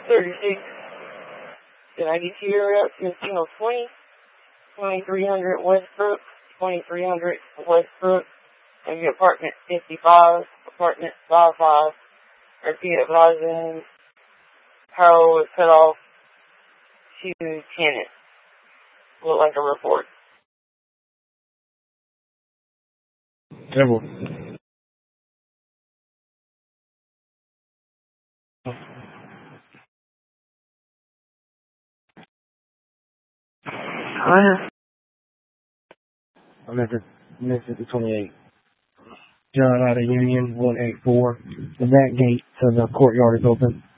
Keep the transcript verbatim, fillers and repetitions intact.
thirty-six ninety-two area, Casino twenty, twenty-three hundred Westbrook, twenty-three hundred Westbrook, and the apartment fifty-five, apartment five five, repeat advising power was cut off to tenant. Look like a report. Several. Huh? I'm at the Mississippi twenty-eight. John out of Union one eight four. The back gate to the courtyard is open.